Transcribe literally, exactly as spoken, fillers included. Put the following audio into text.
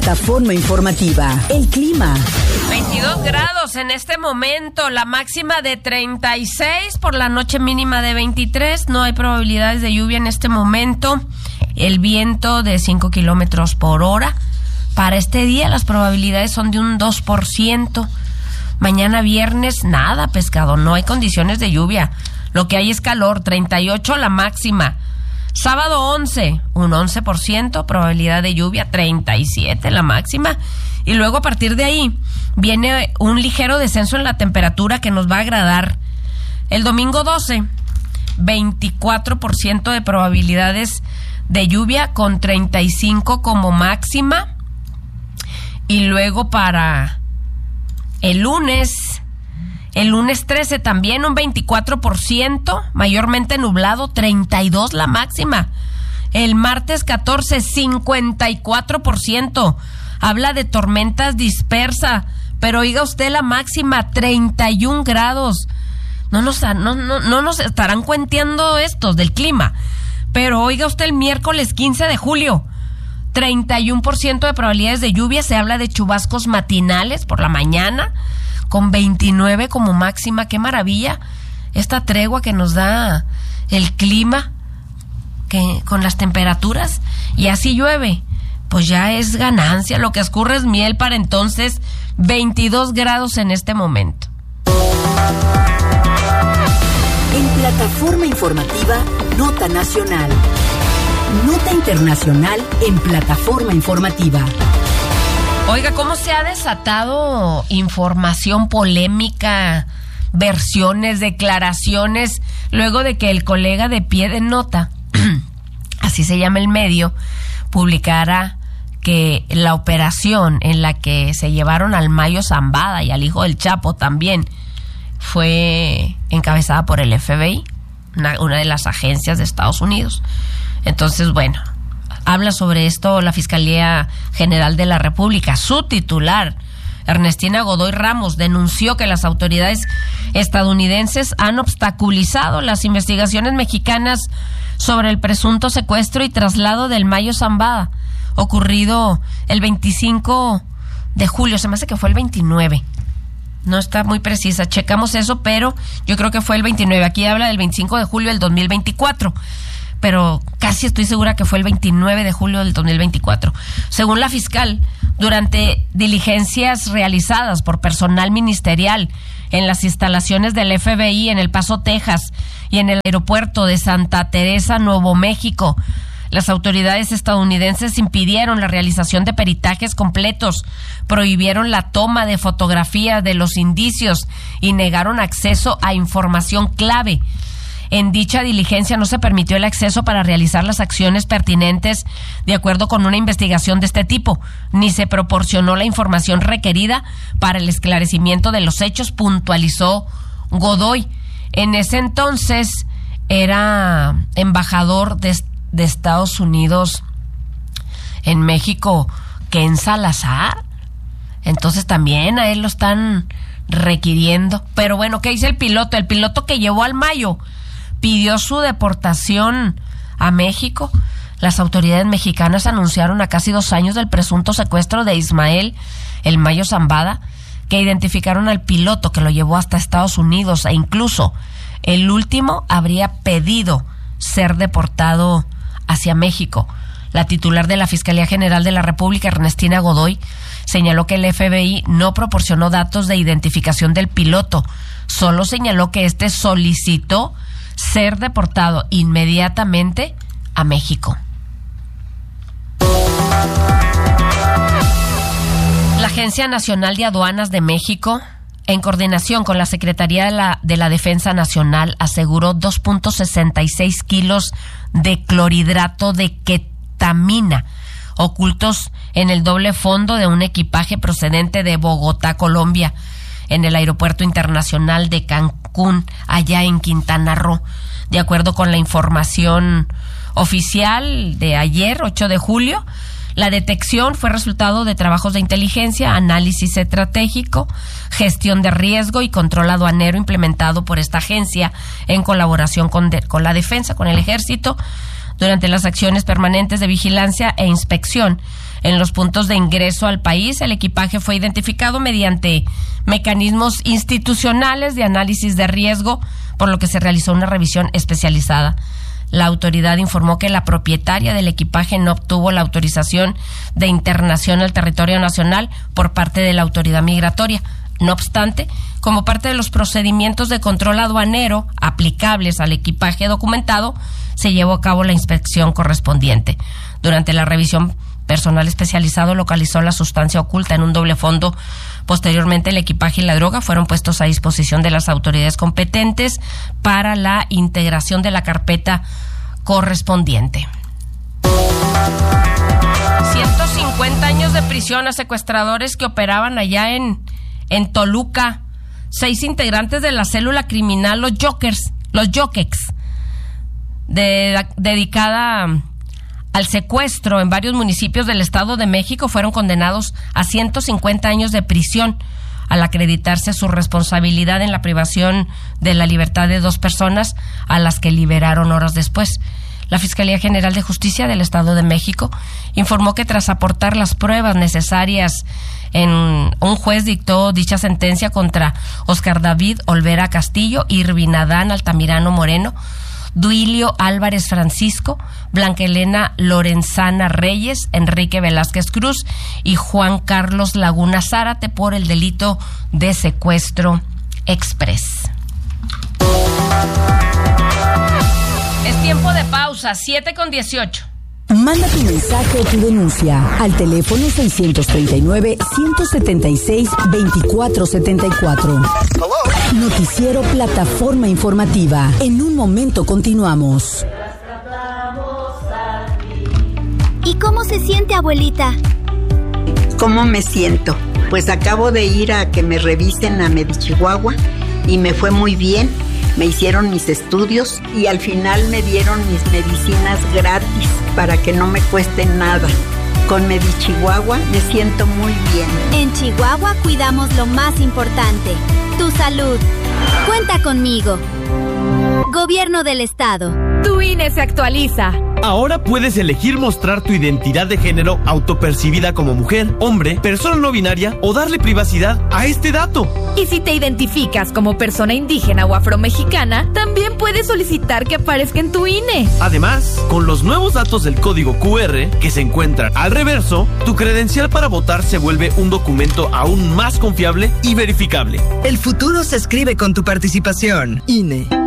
Plataforma informativa. El clima. veintidós grados en este momento, la máxima de treinta y seis, por la noche mínima de veintitrés. No hay probabilidades de lluvia en este momento. El viento de cinco kilómetros por hora. Para este día las probabilidades son de un dos por ciento. Mañana viernes, nada, pescado, no hay condiciones de lluvia. Lo que hay es calor, treinta y ocho la máxima. Sábado once, un once por ciento, probabilidad de lluvia, treinta y siete la máxima. Y luego a partir de ahí viene un ligero descenso en la temperatura que nos va a agradar. El domingo doce, veinticuatro por ciento de probabilidades de lluvia con treinta y cinco como máxima. Y luego para el lunes, el lunes trece también un veinticuatro por ciento, mayormente nublado, treinta y dos la máxima. El martes catorce, cincuenta y cuatro por ciento, habla de tormentas dispersas, pero oiga usted la máxima, treinta y un grados. No nos, no, no, no nos estarán cuenteando estos del clima, pero oiga usted el miércoles quince de julio, treinta y uno por ciento de probabilidades de lluvia, se habla de chubascos matinales por la mañana, con veintinueve como máxima. Qué maravilla esta tregua que nos da el clima, que con las temperaturas, y así llueve, pues ya es ganancia, lo que escurre es miel para entonces. Veintidós grados en este momento. En Plataforma Informativa, Nota Nacional. Nota Internacional en Plataforma Informativa. Oiga, ¿cómo se ha desatado información polémica, versiones, declaraciones, luego de que el colega de Pie de Nota, así se llama el medio, publicara que la operación en la que se llevaron al Mayo Zambada y al hijo del Chapo también fue encabezada por el F B I, una, una de las agencias de Estados Unidos? Entonces, bueno, habla sobre esto la Fiscalía General de la República. Su titular, Ernestina Godoy Ramos, denunció que las autoridades estadounidenses han obstaculizado las investigaciones mexicanas sobre el presunto secuestro y traslado del Mayo Zambada, ocurrido el veinticinco de julio, se me hace que fue el veintinueve. No está muy precisa, checamos eso, pero yo creo que fue el veintinueve. Aquí habla del veinticinco de julio del dos mil veinticuatro. Pero casi estoy segura que fue el veintinueve de julio del dos mil veinticuatro. Según la fiscal, durante diligencias realizadas por personal ministerial en las instalaciones del F B I en El Paso, Texas, y en el aeropuerto de Santa Teresa, Nuevo México, las autoridades estadounidenses impidieron la realización de peritajes completos, prohibieron la toma de fotografías de los indicios y negaron acceso a información clave. En dicha diligencia no se permitió el acceso para realizar las acciones pertinentes de acuerdo con una investigación de este tipo, ni se proporcionó la información requerida para el esclarecimiento de los hechos, puntualizó Godoy. En ese entonces era embajador de, de Estados Unidos en México, Ken Salazar. Entonces también a él lo están requiriendo. Pero bueno, ¿qué dice el piloto? El piloto que llevó al Mayo pidió su deportación a México. Las autoridades mexicanas anunciaron a casi dos años del presunto secuestro de Ismael el Mayo Zambada, que identificaron al piloto que lo llevó hasta Estados Unidos, e incluso el último habría pedido ser deportado hacia México. La titular de la Fiscalía General de la República, Ernestina Godoy, señaló que el F B I no proporcionó datos de identificación del piloto, solo señaló que este solicitó ser deportado inmediatamente a México. La Agencia Nacional de Aduanas de México, en coordinación con la Secretaría de la, de la Defensa Nacional, aseguró dos punto sesenta y seis kilos de clorhidrato de ketamina ocultos en el doble fondo de un equipaje procedente de Bogotá, Colombia, en el Aeropuerto Internacional de Cancún, allá en Quintana Roo. De acuerdo con la información oficial de ayer, ocho de julio, la detección fue resultado de trabajos de inteligencia, análisis estratégico, gestión de riesgo y control aduanero implementado por esta agencia en colaboración con, de, con la defensa, con el ejército, Durante las acciones permanentes de vigilancia e inspección en los puntos de ingreso al país, el equipaje fue identificado mediante mecanismos institucionales de análisis de riesgo, por lo que se realizó una revisión especializada. La autoridad informó que la propietaria del equipaje no obtuvo la autorización de internación al territorio nacional por parte de la autoridad migratoria. No obstante, como parte de los procedimientos de control aduanero aplicables al equipaje documentado, se llevó a cabo la inspección correspondiente. Durante la revisión, personal especializado localizó la sustancia oculta en un doble fondo. Posteriormente, el equipaje y la droga fueron puestos a disposición de las autoridades competentes para la integración de la carpeta correspondiente. ciento cincuenta años de prisión a secuestradores que operaban allá en, en Toluca. Seis integrantes de la célula criminal, los Jokers, los Jokex, de, dedicada al secuestro en varios municipios del Estado de México, fueron condenados a ciento cincuenta años de prisión al acreditarse su responsabilidad en la privación de la libertad de dos personas a las que liberaron horas después. La Fiscalía General de Justicia del Estado de México informó que tras aportar las pruebas necesarias, en un juez dictó dicha sentencia contra Oscar David Olvera Castillo, Irvin Adán Altamirano Moreno, Duilio Álvarez Francisco, Blanca Elena Lorenzana Reyes, Enrique Velázquez Cruz y Juan Carlos Laguna Zárate por el delito de secuestro express. Es tiempo de pausa, siete con dieciocho. Manda tu mensaje o tu denuncia al teléfono seiscientos treinta y nueve, ciento setenta y seis, veinticuatro setenta y cuatro. Noticiero Plataforma Informativa. En un momento continuamos. ¿Y cómo se siente, abuelita? ¿Cómo me siento? Pues acabo de ir a que me revisen a Medichihuahua y me fue muy bien. Me hicieron mis estudios y al final me dieron mis medicinas gratis para que no me cueste nada. Con Medichihuahua me siento muy bien. En Chihuahua cuidamos lo más importante, tu salud. Cuenta conmigo. Gobierno del Estado. Tu I N E se actualiza. Ahora puedes elegir mostrar tu identidad de género autopercibida como mujer, hombre, persona no binaria o darle privacidad a este dato. Y si te identificas como persona indígena o afromexicana, también puedes solicitar que aparezca en tu I N E. Además, con los nuevos datos del código Q R que se encuentran al reverso, tu credencial para votar se vuelve un documento aún más confiable y verificable. El futuro se escribe con tu participación. I N E.